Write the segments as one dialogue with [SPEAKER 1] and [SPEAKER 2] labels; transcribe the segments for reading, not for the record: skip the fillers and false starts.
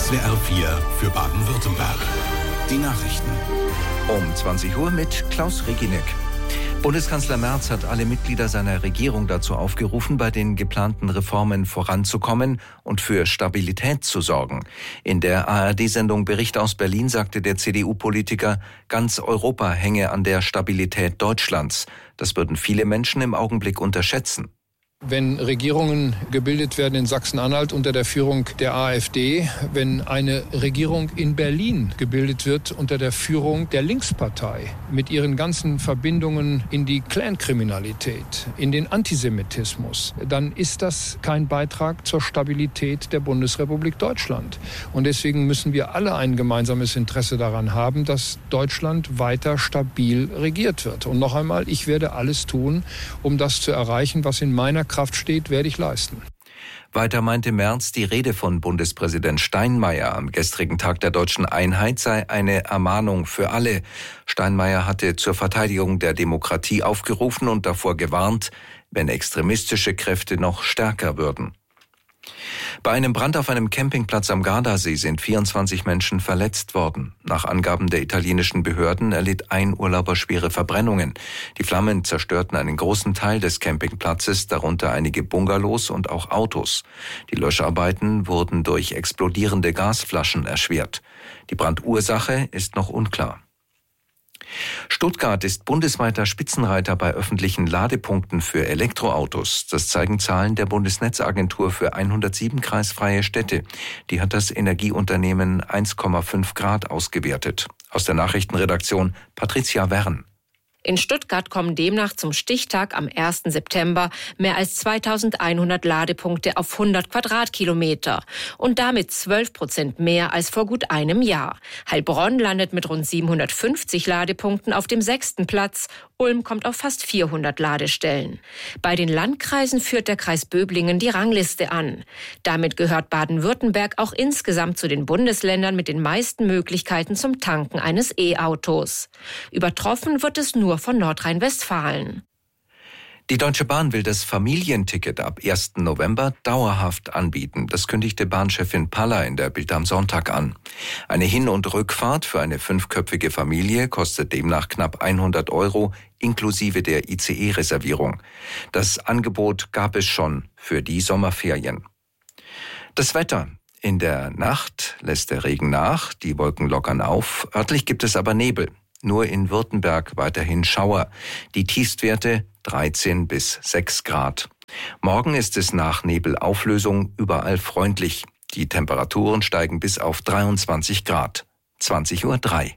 [SPEAKER 1] SWR 4 für Baden-Württemberg. Die Nachrichten.
[SPEAKER 2] Um 20 Uhr mit Klaus Reginek. Bundeskanzler Merz hat alle Mitglieder seiner Regierung dazu aufgerufen, bei den geplanten Reformen voranzukommen und für Stabilität zu sorgen. In der ARD-Sendung Bericht aus Berlin sagte der CDU-Politiker, ganz Europa hänge an der Stabilität Deutschlands. Das würden viele Menschen im Augenblick unterschätzen.
[SPEAKER 3] Wenn Regierungen gebildet werden in Sachsen-Anhalt unter der Führung der AfD, wenn eine Regierung in Berlin gebildet wird unter der Führung der Linkspartei mit ihren ganzen Verbindungen in die Clankriminalität, in den Antisemitismus, dann ist das kein Beitrag zur Stabilität der Bundesrepublik Deutschland. Und deswegen müssen wir alle ein gemeinsames Interesse daran haben, dass Deutschland weiter stabil regiert wird. Und noch einmal, ich werde alles tun, um das zu erreichen, was in meiner Kraft steht, werde ich leisten.
[SPEAKER 2] Weiter meinte Merz, die Rede von Bundespräsident Steinmeier am gestrigen Tag der deutschen Einheit sei eine Ermahnung für alle. Steinmeier hatte zur Verteidigung der Demokratie aufgerufen und davor gewarnt, wenn extremistische Kräfte noch stärker würden. Bei einem Brand auf einem Campingplatz am Gardasee sind 24 Menschen verletzt worden. Nach Angaben der italienischen Behörden erlitt ein Urlauber schwere Verbrennungen. Die Flammen zerstörten einen großen Teil des Campingplatzes, darunter einige Bungalows und auch Autos. Die Löscharbeiten wurden durch explodierende Gasflaschen erschwert. Die Brandursache ist noch unklar. Stuttgart ist bundesweiter Spitzenreiter bei öffentlichen Ladepunkten für Elektroautos. Das zeigen Zahlen der Bundesnetzagentur für 107 kreisfreie Städte. Die hat das Energieunternehmen 1,5 Grad ausgewertet. Aus der Nachrichtenredaktion Patricia Wern.
[SPEAKER 4] In Stuttgart kommen demnach zum Stichtag am 1. September mehr als 2100 Ladepunkte auf 100 Quadratkilometer und damit 12% mehr als vor gut einem Jahr. Heilbronn landet mit rund 750 Ladepunkten auf dem 6. Platz. Ulm kommt auf fast 400 Ladestellen. Bei den Landkreisen führt der Kreis Böblingen die Rangliste an. Damit gehört Baden-Württemberg auch insgesamt zu den Bundesländern mit den meisten Möglichkeiten zum Tanken eines E-Autos. Übertroffen wird es nur von Nordrhein-Westfalen.
[SPEAKER 2] Die Deutsche Bahn will das Familienticket ab 1. November dauerhaft anbieten. Das kündigte Bahnchefin Paller in der Bild am Sonntag an. Eine Hin- und Rückfahrt für eine 5-köpfige Familie kostet demnach knapp 100 € inklusive der ICE-Reservierung. Das Angebot gab es schon für die Sommerferien. Das Wetter. In der Nacht lässt der Regen nach, die Wolken lockern auf. Örtlich gibt es aber Nebel. Nur in Württemberg weiterhin Schauer. Die Tiefstwerte 13 bis 6 Grad. Morgen ist es nach Nebelauflösung überall freundlich. Die Temperaturen steigen bis auf 23 Grad. 20:03 Uhr.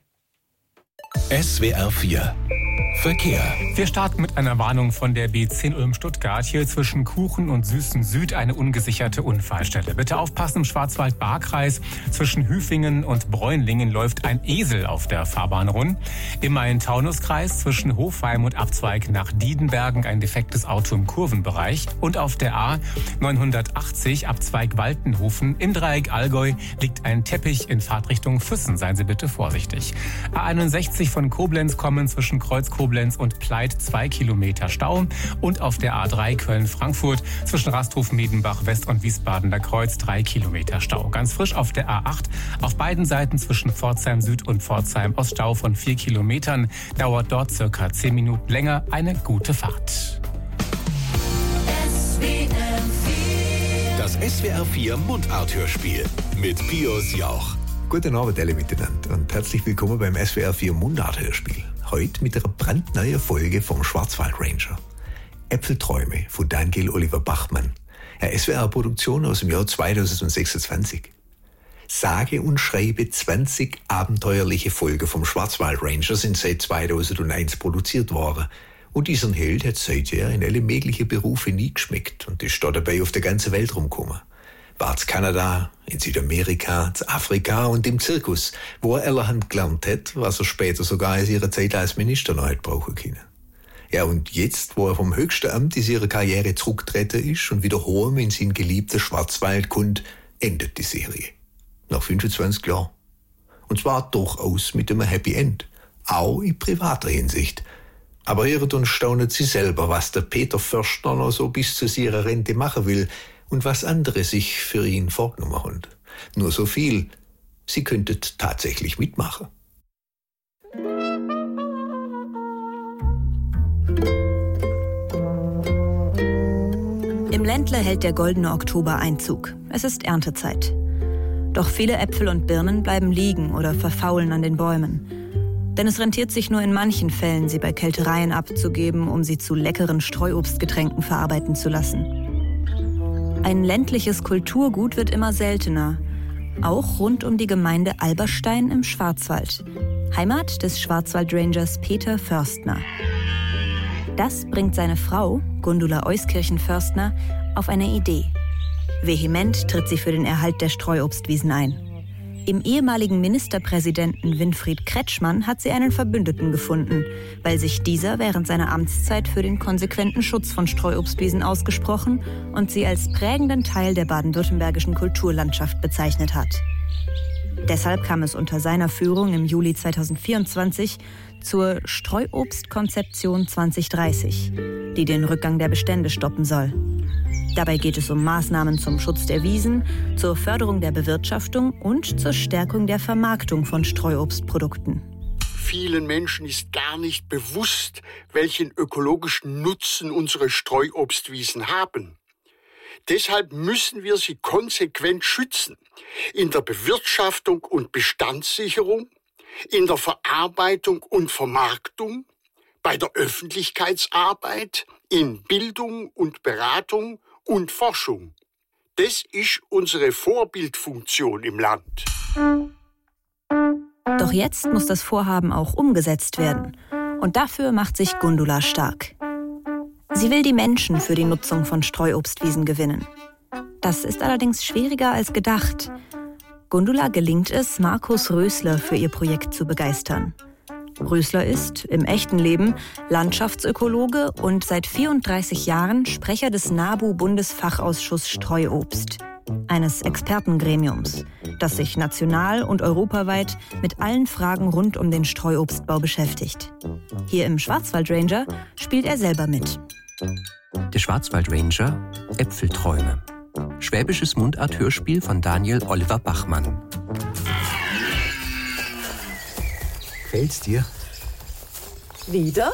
[SPEAKER 1] SWR 4 Verkehr.
[SPEAKER 5] Wir starten mit einer Warnung von der B10 Ulm-Stuttgart. Hier zwischen Kuchen und Süßen Süd eine ungesicherte Unfallstelle. Bitte aufpassen, im Schwarzwald-Baar-Kreis zwischen Hüfingen und Bräunlingen läuft ein Esel auf der Fahrbahn rund. Im Main-Taunus-Kreis zwischen Hofheim und Abzweig nach Diedenbergen ein defektes Auto im Kurvenbereich. Und auf der A 980 Abzweig Waltenhofen im Dreieck Allgäu liegt ein Teppich in Fahrtrichtung Füssen. Seien Sie bitte vorsichtig. A61 von Koblenz kommen zwischen Kreuz Koblenz und Pleit 2 Kilometer Stau und auf der A3 Köln-Frankfurt zwischen Rasthofen-Miedenbach West und Wiesbadener Kreuz 3 Kilometer Stau. Ganz frisch auf der A8 auf beiden Seiten zwischen Pforzheim Süd und Pforzheim Ost Stau von 4 Kilometern. Dauert dort circa 10 Minuten länger. Eine gute Fahrt.
[SPEAKER 1] Das SWR 4 Mundart-Hörspiel mit Pius Jauch.
[SPEAKER 6] Guten Abend alle miteinander und herzlich willkommen beim SWR 4 Mundart-Hörspiel. Heute mit einer brandneuen Folge vom Schwarzwald Ranger. Äpfelträume von Daniel Oliver Bachmann. Eine SWR-Produktion aus dem Jahr 2026. Sage und schreibe 20 abenteuerliche Folgen vom Schwarzwald Ranger sind seit 2001 produziert worden. Und diesen Held hat seither in alle möglichen Berufe nie geschmeckt und ist da dabei auf der ganzen Welt rumgekommen. War in Kanada, in Südamerika, in Afrika und im Zirkus, wo er allerhand gelernt hat, was er später sogar aus ihrer Zeit als Minister noch hat brauchen können. Ja, und jetzt, wo er vom höchsten Amt in ihrer Karriere zurückgetreten ist und wieder heim in sein geliebter Schwarzwald kommt, endet die Serie. Nach 25 Jahren. Und zwar durchaus mit einem Happy End. Auch in privater Hinsicht. Aber hört und staunet sie selber, was der Peter Förster noch so bis zu ihrer Rente machen will, und was andere sich für ihn vorgenommen haben. Nur so viel, Sie könntet tatsächlich mitmachen.
[SPEAKER 7] Im Ländle hält der goldene Oktober Einzug. Es ist Erntezeit. Doch viele Äpfel und Birnen bleiben liegen oder verfaulen an den Bäumen. Denn es rentiert sich nur in manchen Fällen, sie bei Kältereien abzugeben, um sie zu leckeren Streuobstgetränken verarbeiten zu lassen. Ein ländliches Kulturgut wird immer seltener. Auch rund um die Gemeinde Alberstein im Schwarzwald. Heimat des Schwarzwaldrangers Peter Förstner. Das bringt seine Frau, Gundula Euskirchen-Förstner, auf eine Idee. Vehement tritt sie für den Erhalt der Streuobstwiesen ein. Im ehemaligen Ministerpräsidenten Winfried Kretschmann hat sie einen Verbündeten gefunden, weil sich dieser während seiner Amtszeit für den konsequenten Schutz von Streuobstwiesen ausgesprochen und sie als prägenden Teil der baden-württembergischen Kulturlandschaft bezeichnet hat. Deshalb kam es unter seiner Führung im Juli 2024 zur Streuobstkonzeption 2030, die den Rückgang der Bestände stoppen soll. Dabei geht es um Maßnahmen zum Schutz der Wiesen, zur Förderung der Bewirtschaftung und zur Stärkung der Vermarktung von Streuobstprodukten.
[SPEAKER 8] Vielen Menschen ist gar nicht bewusst, welchen ökologischen Nutzen unsere Streuobstwiesen haben. Deshalb müssen wir sie konsequent schützen. In der Bewirtschaftung und Bestandssicherung, in der Verarbeitung und Vermarktung, bei der Öffentlichkeitsarbeit, in Bildung und Beratung und Forschung. Das ist unsere Vorbildfunktion im Land.
[SPEAKER 7] Doch jetzt muss das Vorhaben auch umgesetzt werden. Und dafür macht sich Gundula stark. Sie will die Menschen für die Nutzung von Streuobstwiesen gewinnen. Das ist allerdings schwieriger als gedacht. Gundula gelingt es, Markus Rösler für ihr Projekt zu begeistern. Rösler ist, im echten Leben, Landschaftsökologe und seit 34 Jahren Sprecher des NABU-Bundesfachausschusses Streuobst, eines Expertengremiums, das sich national und europaweit mit allen Fragen rund um den Streuobstbau beschäftigt. Hier im Schwarzwaldranger spielt er selber mit.
[SPEAKER 9] Der Schwarzwaldranger, Äpfelträume. Schwäbisches Mundart-Hörspiel von Daniel Oliver Bachmann.
[SPEAKER 6] Gefällt's dir?
[SPEAKER 10] Wieder?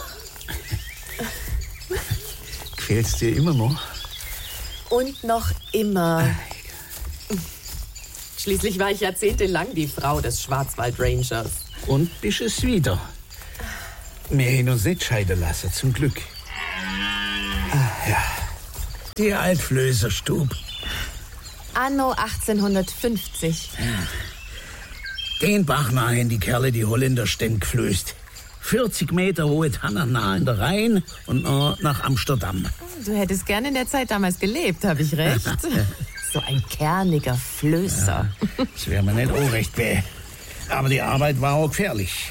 [SPEAKER 6] Gefällt's dir immer noch?
[SPEAKER 10] Und noch immer. Schließlich war ich jahrzehntelang die Frau des Schwarzwaldrangers.
[SPEAKER 11] Und bist es wieder. Wir haben uns nicht scheiden lassen, zum Glück. Ja. Die Altflößerstub.
[SPEAKER 10] Anno 1850.
[SPEAKER 11] Den Bach nach haben die Kerle die Holländer ständ geflößt. 40 Meter hohe Tannen nah in der Rhein und nach Amsterdam.
[SPEAKER 10] Du hättest gerne in der Zeit damals gelebt, habe ich recht? So ein kerniger Flößer.
[SPEAKER 11] Ja, das wäre mir nicht auch recht weh. Aber die Arbeit war auch gefährlich.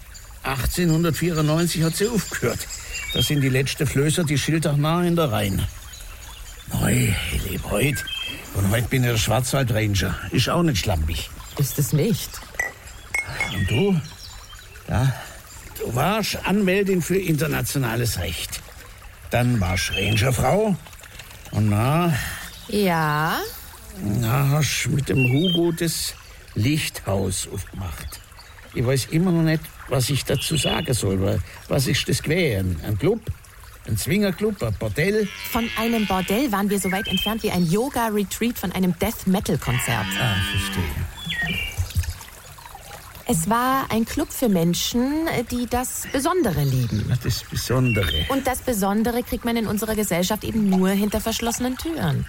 [SPEAKER 11] 1894 hat sie aufgehört. Das sind die letzten Flößer, die Schiltach nah in der Rhein. Neu, ich lebe heute. Und heute bin ich der Schwarzwaldranger. Ist auch nicht schlampig.
[SPEAKER 10] Ist es nicht.
[SPEAKER 11] Und du? Ja, du warst Anwältin für internationales Recht. Dann warst Rangerfrau. Und
[SPEAKER 10] Ja?
[SPEAKER 11] Hast mit dem Hugo das Lichthaus aufgemacht. Ich weiß immer noch nicht, was ich dazu sagen soll. Was ist das gewesen? Ein Club? Ein Swingerclub? Ein Bordell?
[SPEAKER 10] Von einem Bordell waren wir so weit entfernt wie ein Yoga-Retreat von einem Death-Metal-Konzert.
[SPEAKER 11] Verstehe.
[SPEAKER 10] Es war ein Club für Menschen, die das Besondere lieben.
[SPEAKER 11] Das Besondere.
[SPEAKER 10] Und das Besondere kriegt man in unserer Gesellschaft eben nur hinter verschlossenen Türen.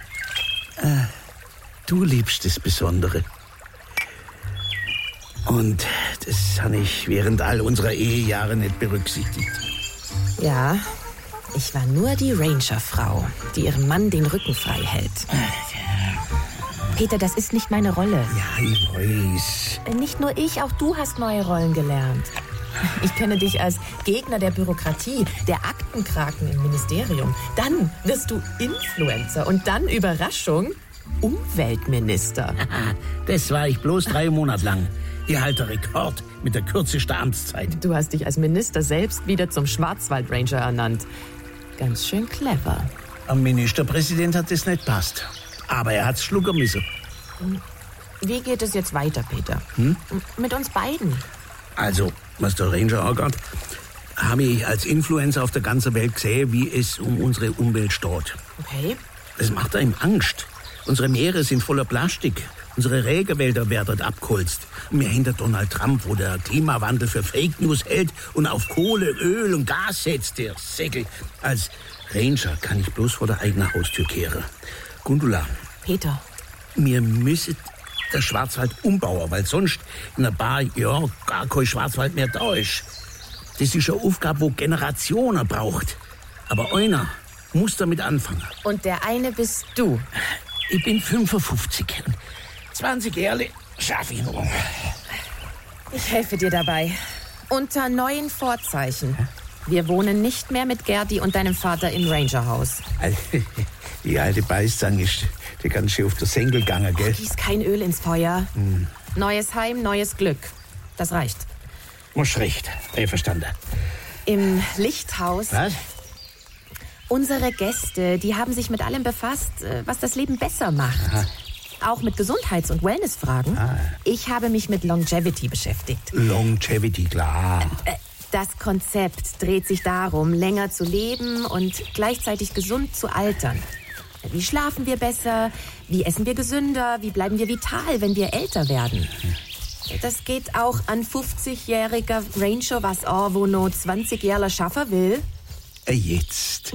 [SPEAKER 11] Du liebst das Besondere. Und das habe ich während all unserer Ehejahre nicht berücksichtigt.
[SPEAKER 10] Ja, ich war nur die Rangerfrau, die ihrem Mann den Rücken frei hält. Peter, das ist nicht meine Rolle.
[SPEAKER 11] Ja, ich weiß.
[SPEAKER 10] Nicht nur ich, auch du hast neue Rollen gelernt. Ich kenne dich als Gegner der Bürokratie, der Aktenkraken im Ministerium. Dann wirst du Influencer und dann, Überraschung, Umweltminister.
[SPEAKER 11] Das war ich bloß 3 Monate lang. Ich halte Rekord mit der kürzesten Amtszeit.
[SPEAKER 10] Du hast dich als Minister selbst wieder zum Schwarzwaldranger ernannt. Ganz schön clever.
[SPEAKER 11] Am Ministerpräsident hat das nicht passt. Aber er hat's schlucken müssen.
[SPEAKER 10] Wie geht es jetzt weiter, Peter? Mit uns beiden?
[SPEAKER 11] Also, was der Ranger angeht, habe ich als Influencer auf der ganzen Welt gesehen, wie es um unsere Umwelt steht.
[SPEAKER 10] Okay.
[SPEAKER 11] Das macht einem Angst. Unsere Meere sind voller Plastik. Unsere Regenwälder werden abgeholzt. Und wir hinter Donald Trump, wo der Klimawandel für Fake News hält und auf Kohle, Öl und Gas setzt, der Säckel. Als Ranger kann ich bloß vor der eigenen Haustür kehren. Gundula.
[SPEAKER 10] Peter.
[SPEAKER 11] Wir müssen den Schwarzwald umbauen, weil sonst in ein paar Jahren gar kein Schwarzwald mehr da ist. Das ist eine Aufgabe, die Generationen braucht. Aber einer muss damit anfangen.
[SPEAKER 10] Und der eine bist du.
[SPEAKER 11] Ich bin 55. 20 Jahre schaffe ich noch.
[SPEAKER 10] Ich helfe dir dabei. Unter neuen Vorzeichen. Wir wohnen nicht mehr mit Gerdi und deinem Vater im Rangerhaus.
[SPEAKER 11] Die alte Beißzange ist die ganz schön auf der Senkel gegangen, gell?
[SPEAKER 10] Gieß kein Öl ins Feuer. Neues Heim, neues Glück. Das reicht.
[SPEAKER 11] Muss recht. Verstanden.
[SPEAKER 10] Im Lichthaus.
[SPEAKER 11] Was?
[SPEAKER 10] Unsere Gäste, die haben sich mit allem befasst, was das Leben besser macht.
[SPEAKER 11] Aha.
[SPEAKER 10] Auch mit Gesundheits- und Wellnessfragen. Ich habe mich mit Longevity beschäftigt.
[SPEAKER 11] Longevity, klar.
[SPEAKER 10] Das Konzept dreht sich darum, länger zu leben und gleichzeitig gesund zu altern. Wie schlafen wir besser? Wie essen wir gesünder? Wie bleiben wir vital, wenn wir älter werden? Das geht auch an 50-jähriger Ranger was an, wo noch 20 Jahre schaffen will.
[SPEAKER 11] Jetzt.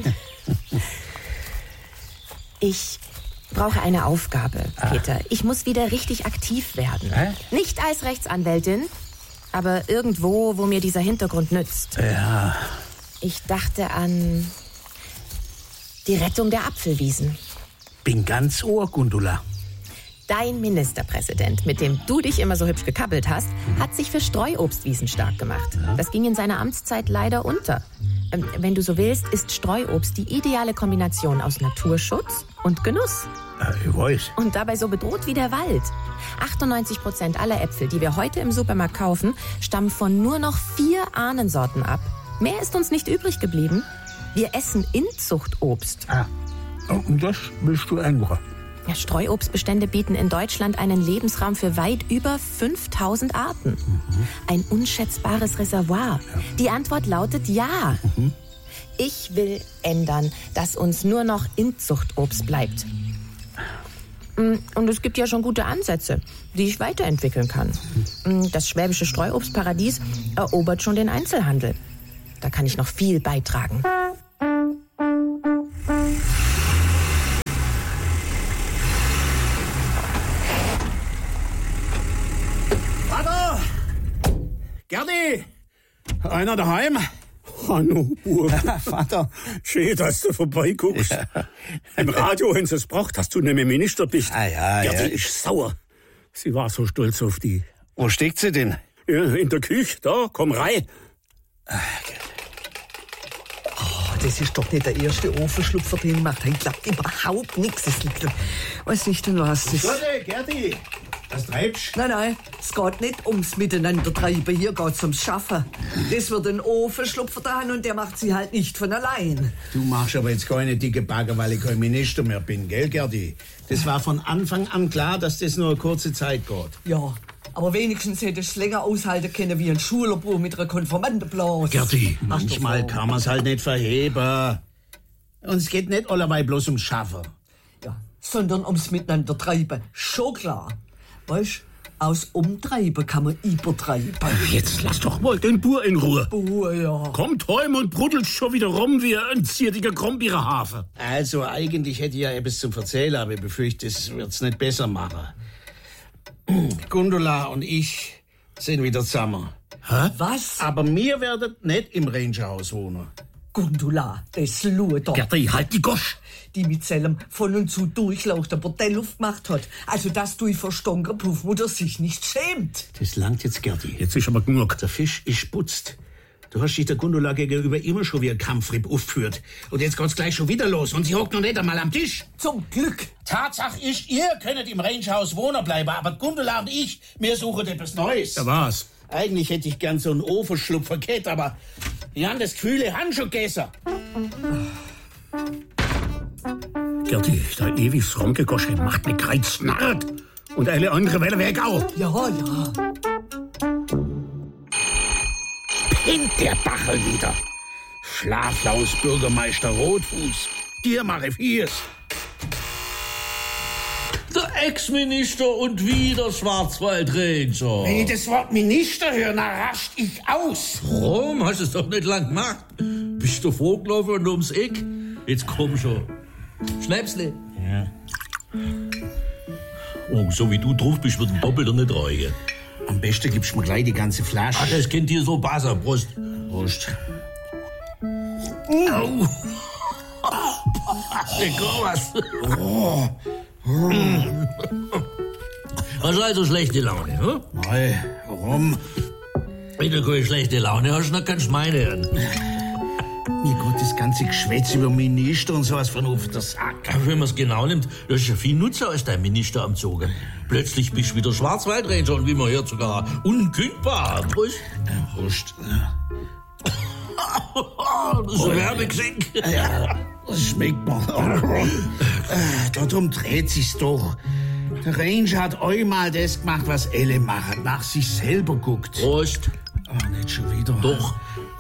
[SPEAKER 10] Ich brauche eine Aufgabe, Peter. Ich muss wieder richtig aktiv werden. Nicht als Rechtsanwältin, aber irgendwo, wo mir dieser Hintergrund nützt.
[SPEAKER 11] Ja.
[SPEAKER 10] Ich dachte an die Rettung der Apfelwiesen.
[SPEAKER 11] Bin ganz ohr, Gundula.
[SPEAKER 10] Dein Ministerpräsident, mit dem du dich immer so hübsch gekappelt hast, hat sich für Streuobstwiesen stark gemacht. Das ging in seiner Amtszeit leider unter. Wenn du so willst, ist Streuobst die ideale Kombination aus Naturschutz und Genuss.
[SPEAKER 11] Ich weiß.
[SPEAKER 10] Und dabei so bedroht wie der Wald. 98% aller Äpfel, die wir heute im Supermarkt kaufen, stammen von nur noch 4 Ahnensorten ab. Mehr ist uns nicht übrig geblieben. Wir essen Inzuchtobst.
[SPEAKER 11] Und das willst du ändern?
[SPEAKER 10] Ja, Streuobstbestände bieten in Deutschland einen Lebensraum für weit über 5000 Arten. Ein unschätzbares Reservoir. Die Antwort lautet ja. Ich will ändern, dass uns nur noch Inzuchtobst bleibt. Und es gibt ja schon gute Ansätze, die ich weiterentwickeln kann. Das schwäbische Streuobstparadies erobert schon den Einzelhandel. Da kann ich noch viel beitragen.
[SPEAKER 12] Vater! Gerdi! Einer daheim? Hanno, Vater, schön, dass du vorbeiguckst. Ja. Im Radio haben sie es gebracht, dass du nicht mehr Minister bist. Gerdi ist sauer. Sie war so stolz auf die.
[SPEAKER 11] Wo steckt sie denn?
[SPEAKER 12] Ja, in der Küche, da, komm rein.
[SPEAKER 13] Das ist doch nicht der erste Ofenschlupfer, den ich mache. Ich glaube überhaupt nichts. Das liegt, weiß nicht, was das ist.
[SPEAKER 12] Gerdi, was treibst?
[SPEAKER 13] Nein, es geht nicht ums Miteinandertreiben. Hier geht's ums Schaffen. Das wird ein Ofenschlupfer da haben und der macht sie halt nicht von allein.
[SPEAKER 11] Du machst aber jetzt keine dicke Backe, weil ich kein Minister mehr bin, gell, Gerdi? Das war von Anfang an klar, dass das nur eine kurze Zeit geht.
[SPEAKER 13] Ja, aber wenigstens hätte ich es länger aushalten können wie ein Schulerbruch mit einer Konformantenblase.
[SPEAKER 11] Gerdi, manchmal kann man es halt nicht verheben. Und es geht nicht alleweil bloß ums Schaffen.
[SPEAKER 13] Ja, sondern ums Miteinandertreiben. Schon klar. Weißt, aus Umtreiben kann man übertreiben.
[SPEAKER 12] Jetzt lass doch mal den Bur in Ruhe.
[SPEAKER 13] Bur, ja.
[SPEAKER 12] Kommt heim und brudelt schon wieder rum wie ein ziertiger Krombierer Hafer.
[SPEAKER 11] Also eigentlich hätte ich ja etwas zum Erzählen, aber ich befürchte, das wird's nicht besser machen. Gundula und ich sind wieder zusammen.
[SPEAKER 13] Hä? Was?
[SPEAKER 11] Aber wir werden nicht im Rangerhaus wohnen.
[SPEAKER 13] Gundula, das luet doch.
[SPEAKER 12] Gerdi, halt die Gosch.
[SPEAKER 13] Die mit seinem von und zu durchlauchten Bordellluft gemacht hat. Also, dass du vor stonker Puffmutter sich nicht schämt.
[SPEAKER 11] Das langt jetzt, Gerdi.
[SPEAKER 12] Jetzt ist aber genug.
[SPEAKER 11] Der Fisch ist putzt. Du hast dich der Gundula gegenüber immer schon wie ein Kampfripp aufgeführt. Und jetzt geht's gleich schon wieder los. Und sie hockt noch nicht einmal am Tisch.
[SPEAKER 13] Zum Glück.
[SPEAKER 11] Tatsache ist, ihr könnt im Rangerhaus wohnen bleiben. Aber Gundula und ich, wir suchen etwas Neues.
[SPEAKER 12] Ja, was?
[SPEAKER 11] Eigentlich hätte ich gern so einen Ofenschlupfer gehabt, aber ich habe das Gefühl, ich habe schon gegessen.
[SPEAKER 12] Gerdi, da ewig rumgegoschen macht mich reiznarrt. Und alle anderen wollen weg auch.
[SPEAKER 13] Ja, ja.
[SPEAKER 11] Pennt der Bachel wieder. Schlaflaus Bürgermeister Rotfuß. Dir mache Fies.
[SPEAKER 14] Der Ex-Minister und wieder Schwarzwald-Ranger.
[SPEAKER 11] Wenn ich das Wort Minister höre, dann rascht ich aus.
[SPEAKER 14] Warum? Hast du es doch nicht lang gemacht. Bist du vorgelaufen und ums Eck? Jetzt komm schon. Schnäpsle.
[SPEAKER 11] Ja.
[SPEAKER 14] Oh, so wie du drauf bist, wird ein Doppelter nicht reichen.
[SPEAKER 11] Am besten gibst du mir gleich die ganze Flasche.
[SPEAKER 14] Ach, das kennt ihr so Basser. Prost.
[SPEAKER 11] Prost.
[SPEAKER 14] Au. Was?
[SPEAKER 11] Oh.
[SPEAKER 14] Hast du also schlechte Laune, hm?
[SPEAKER 11] Nein, warum?
[SPEAKER 14] Wenn du keine schlechte Laune hast, dann kannst du meine hören.
[SPEAKER 11] Mir Gott, das ganze Geschwätz über Minister und sowas von auf der Sack.
[SPEAKER 14] Wenn man es genau nimmt, du hast ja viel Nutzer als dein Minister am Zogen. Plötzlich bist du wieder Schwarzwaldranger und wie man hört sogar unkündbar. Prost.
[SPEAKER 11] Prost.
[SPEAKER 14] Das ist ein Werbegeschenk.
[SPEAKER 11] Ja, das schmeckt man. Darum dreht sich's doch. Der Ranger hat einmal das gemacht, was alle machen. Nach sich selber guckt.
[SPEAKER 14] Prost.
[SPEAKER 11] Oh, nicht schon wieder.
[SPEAKER 14] Doch.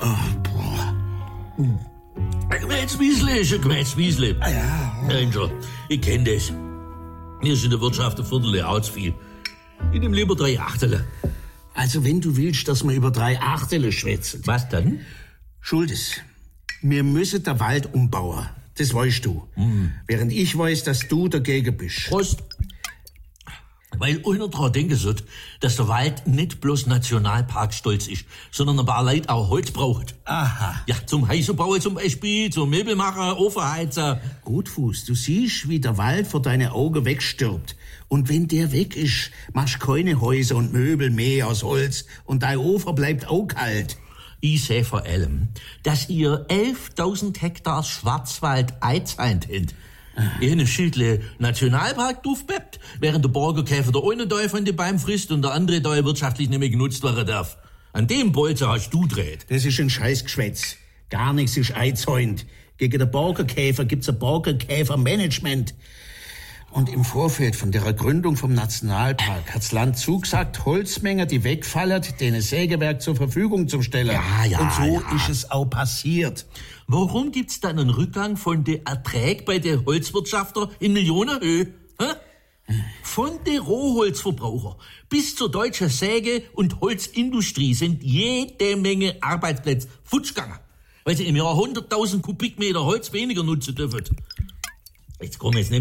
[SPEAKER 14] Ein Gewätzwiesle ist ein Gewätzwiesle.
[SPEAKER 11] Ja.
[SPEAKER 14] Ranger, ich kenn das. Mir ist in der Wirtschaft ein Viertel auch zu viel. Ich nehm lieber 3 Achtel.
[SPEAKER 11] Also wenn du willst, dass wir über 3 Achtel schwätzen.
[SPEAKER 14] Was dann?
[SPEAKER 11] Schuldes. Wir müssen den Wald umbauen. Das weißt du. Während ich weiß, dass du dagegen bist.
[SPEAKER 14] Prost. Weil einer daran denken sollte, dass der Wald nicht bloß Nationalparkstolz ist, sondern ein paar Leute auch Holz braucht.
[SPEAKER 11] Aha.
[SPEAKER 14] Ja, zum Häuser bauen zum Beispiel, zum Möbelmacher, Ofenheizer.
[SPEAKER 11] Rotfuß, du siehst, wie der Wald vor deinen Augen wegstirbt. Und wenn der weg ist, machst keine Häuser und Möbel mehr aus Holz und dein Ofen bleibt auch kalt.
[SPEAKER 14] Ich seh vor allem, dass ihr 11.000 Hektar Schwarzwald einzahlt habt. Eine Schildle Nationalpark draufbleibt, während der Borgerkäfer der eine Teil von den Bäumen frisst und der andere Teil wirtschaftlich nicht mehr genutzt werden darf. An dem Bolzer hast du dreht.
[SPEAKER 11] Das ist ein Scheißgeschwätz. Gar nichts ist eingezäunt. Gegen den Borgerkäfer gibt's ein Borgerkäfermanagement. Und im Vorfeld von der Gründung vom Nationalpark hat's Land zugesagt, Holzmengen, die wegfallen, denen Sägewerk zur Verfügung zu stellen.
[SPEAKER 14] Ja,
[SPEAKER 11] und so ist es auch passiert.
[SPEAKER 14] Warum gibt's dann einen Rückgang von den Erträgen bei den Holzwirtschafter in Millionenhöhe? Von den Rohholzverbrauchern bis zur deutschen Säge- und Holzindustrie sind jede Menge Arbeitsplätze futsch gegangen, weil sie im Jahr 100.000 Kubikmeter Holz weniger nutzen dürfen. Jetzt komm, jetzt nimm